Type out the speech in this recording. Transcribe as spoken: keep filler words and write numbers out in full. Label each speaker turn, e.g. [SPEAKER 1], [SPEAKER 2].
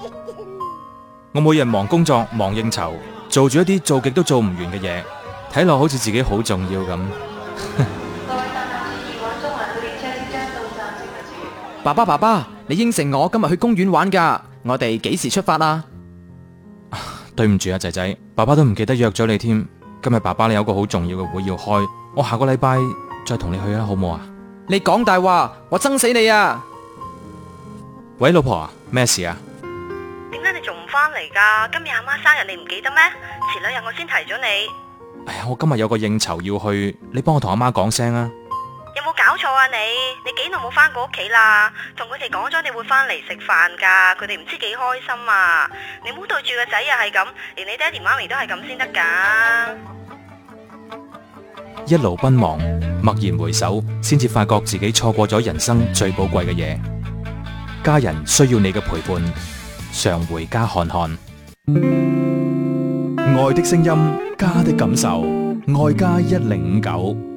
[SPEAKER 1] 我每日忙工作忙應酬，做住一啲做極都做唔完嘅嘢，睇落好似自己好重要咁。
[SPEAKER 2] 爸爸爸爸，你應承我今日去公園玩噶，我哋幾時出發啊？
[SPEAKER 1] 對唔住啊，仔仔，爸爸都唔記得約咗你添。今日爸爸你有個好重要嘅會要開，我下個禮拜再同你去啊，好唔好啊？
[SPEAKER 2] 你講大話，我憎死你啊！
[SPEAKER 1] 喂，老婆啊，咩事啊？
[SPEAKER 3] 點解你仲唔翻嚟噶？今日阿媽生日你唔記得咩？前兩日我先提咗你。
[SPEAKER 1] 哎呀，我今日有個應酬要去，你幫我同阿媽講聲啊。
[SPEAKER 3] 有冇搞錯啊你？你幾耐冇翻過屋企啦？同佢哋講咗你會翻嚟食飯噶，佢哋唔知幾開心啊！你唔好對住個仔又係咁，連你爹哋媽咪都係咁先得噶。
[SPEAKER 1] 一路奔忙，驀然回首，先至發覺自己錯過咗人生最寶貴嘅嘢。家人需要你嘅陪伴，常回家看看。愛的聲音，家的感受，愛家一零五九。